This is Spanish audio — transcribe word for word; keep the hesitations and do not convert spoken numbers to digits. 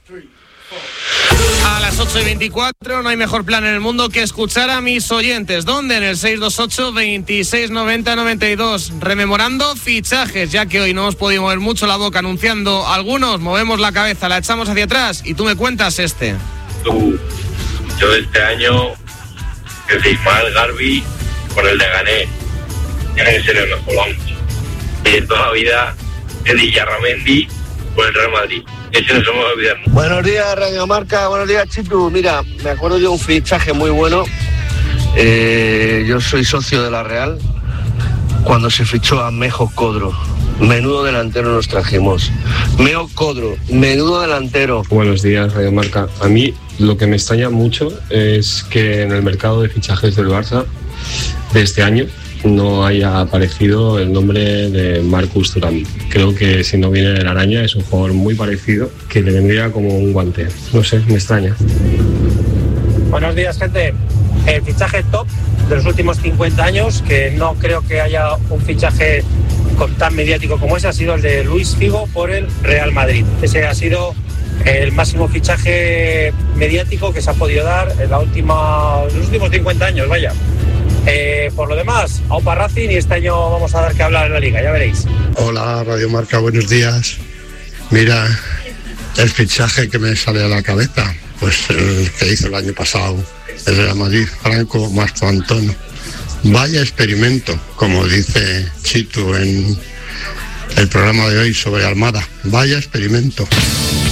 A las ocho y veinticuatro no hay mejor plan en el mundo que escuchar a mis oyentes. ¿Dónde? En el seis dos ocho, veintiséis noventa, noventa y dos. Rememorando fichajes, ya que hoy no hemos podido mover mucho la boca anunciando algunos. Movemos la cabeza, la echamos hacia atrás y tú me cuentas este. Tú, yo de este año, el de Ismael Garbi por el de Gané. Tiene que ser el mejor, vamos. Y de toda la vida, el de Yarramendi por el Real Madrid. Ese no se me va a olvidar. Buenos días, Radio Marca. Buenos días, Chitu. Mira, me acuerdo de un fichaje muy bueno. Eh, yo soy socio de la Real. Cuando se fichó a Mejo Codro. Menudo delantero nos trajimos. Meo Codro, menudo delantero. Buenos días, Radio Marca. A mí lo que me extraña mucho es que en el mercado de fichajes del Barça de este año no haya aparecido el nombre de Marcus Thuram. Creo que si no viene del Araña es un jugador muy parecido que le vendría como un guante. No sé, me extraña. Buenos días, gente. El fichaje top de los últimos cincuenta años, que no creo que haya un fichaje tan mediático como ese, ha sido el de Luis Figo por el Real Madrid. Ese ha sido el máximo fichaje mediático que se ha podido dar en la última, en los últimos cincuenta años, vaya. Eh, por lo demás, aupa Racing, y este año vamos a dar que hablar en la Liga, ya veréis. Hola, Radio Marca, buenos días. Mira, el fichaje que me sale a la cabeza, pues el que hizo el año pasado el Real Madrid, Franco Marco Antonio. Vaya experimento, como dice Chitu en el programa de hoy sobre Almada. Vaya experimento.